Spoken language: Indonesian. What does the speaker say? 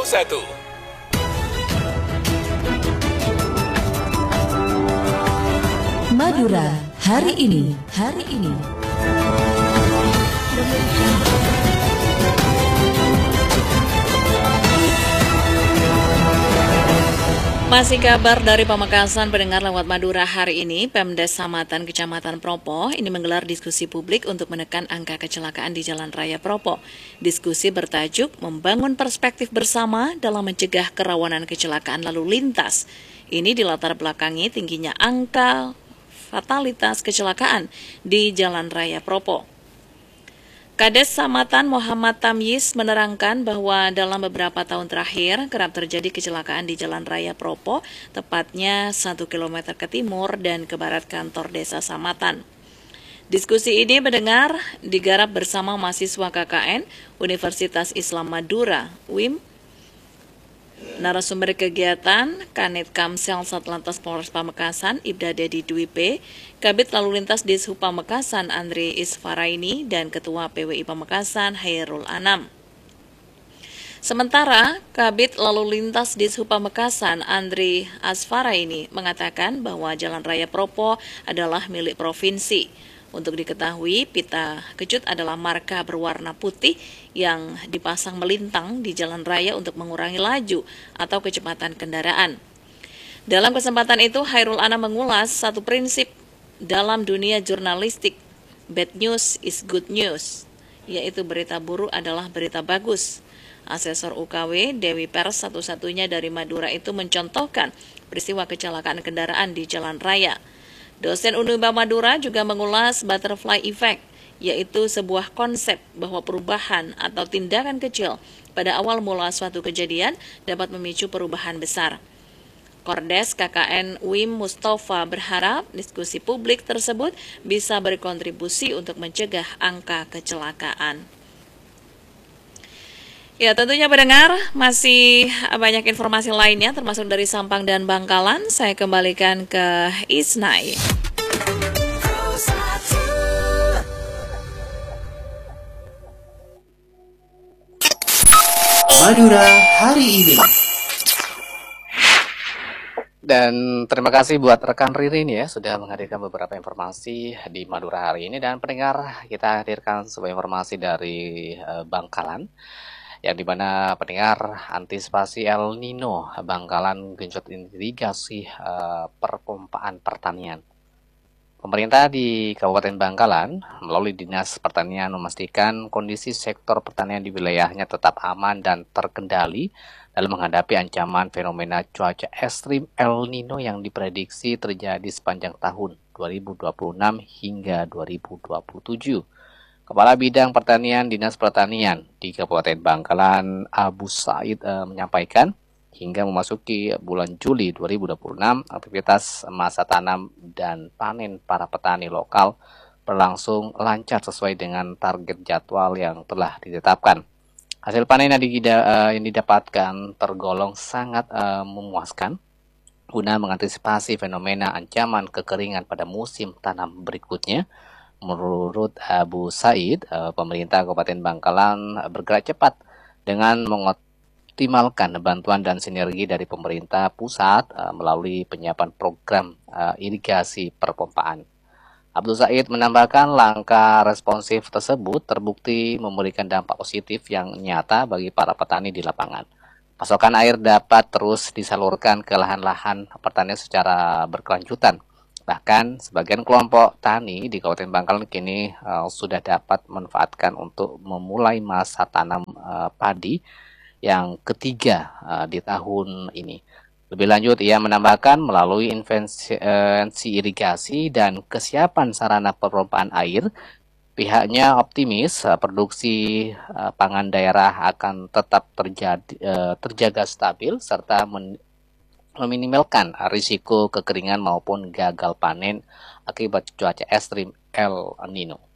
Madura hari ini. Masih kabar dari Pamekasan, pendengar lewat Madura hari ini, Pemdes Samatan Kecamatan Propo ini menggelar diskusi publik untuk menekan angka kecelakaan di Jalan Raya Propo. Diskusi bertajuk Membangun Perspektif Bersama dalam Mencegah Kerawanan Kecelakaan Lalu Lintas. Ini dilatar belakangi tingginya angka fatalitas kecelakaan di Jalan Raya Propo. Kades Samatan Muhammad Tamyiz menerangkan bahwa dalam beberapa tahun terakhir kerap terjadi kecelakaan di Jalan Raya Propo, tepatnya 1 km ke timur dan ke barat kantor desa Samatan. Diskusi ini digarap bersama mahasiswa KKN Universitas Islam Madura, UIM, narasumber kegiatan Kanit Kamsel Satlantas Polres Pamekasan Ibda Dedi Dwipe, Kabid Lalu Lintas Dishub Pamekasan Andri Isfaraini, dan Ketua PWI Pamekasan Hairul Anam. Sementara Kabid Lalu Lintas Dishub Pamekasan Andri Asfaraini mengatakan bahwa Jalan Raya Propo adalah milik provinsi. Untuk diketahui, pita kejut adalah marka berwarna putih yang dipasang melintang di jalan raya untuk mengurangi laju atau kecepatan kendaraan. Dalam kesempatan itu, Hairul Anam mengulas satu prinsip dalam dunia jurnalistik, bad news is good news, yaitu berita buruk adalah berita bagus. Asesor UKW Dewi Pers satu-satunya dari Madura itu mencontohkan peristiwa kecelakaan kendaraan di jalan raya. Dosen Unba Madura juga mengulas butterfly effect, yaitu sebuah konsep bahwa perubahan atau tindakan kecil pada awal mula suatu kejadian dapat memicu perubahan besar. Kordes KKN UIM Mustafa berharap diskusi publik tersebut bisa berkontribusi untuk mencegah angka kecelakaan. Ya, tentunya pendengar, masih banyak informasi lainnya termasuk dari Sampang dan Bangkalan. Saya kembalikan ke Isnai. Madura hari ini. Dan terima kasih buat rekan Ririn ya sudah menghadirkan beberapa informasi di Madura hari ini. Dan pendengar, kita hadirkan sebuah informasi dari Bangkalan, yang dimana pendengar antisipasi El Nino, Bangkalan genjot irigasi perpompaan pertanian. Pemerintah di Kabupaten Bangkalan melalui Dinas Pertanian memastikan kondisi sektor pertanian di wilayahnya tetap aman dan terkendali dalam menghadapi ancaman fenomena cuaca ekstrim El Nino yang diprediksi terjadi sepanjang tahun 2026 hingga 2027. Kepala Bidang Pertanian Dinas Pertanian di Kabupaten Bangkalan, Abu Said, menyampaikan hingga memasuki bulan Juli 2026, aktivitas masa tanam dan panen para petani lokal berlangsung lancar sesuai dengan target jadwal yang telah ditetapkan. Hasil panen yang didapatkan tergolong sangat memuaskan guna mengantisipasi fenomena ancaman kekeringan pada musim tanam berikutnya. Menurut Abu Said, pemerintah Kabupaten Bangkalan bergerak cepat dengan mengoptimalkan bantuan dan sinergi dari pemerintah pusat melalui penyiapan program irigasi perpompaan. Abdul Said menambahkan langkah responsif tersebut terbukti memberikan dampak positif yang nyata bagi para petani di lapangan. Pasokan air dapat terus disalurkan ke lahan-lahan pertanian secara berkelanjutan. Bahkan sebagian kelompok tani di Kabupaten Bangkalan kini sudah dapat memanfaatkan untuk memulai masa tanam padi yang ketiga di tahun ini. Lebih lanjut, ia menambahkan melalui intervensi irigasi dan kesiapan sarana perpompaan air, pihaknya optimis produksi pangan daerah akan tetap terjaga stabil serta meminimalkan risiko kekeringan maupun gagal panen akibat cuaca ekstrim El Nino.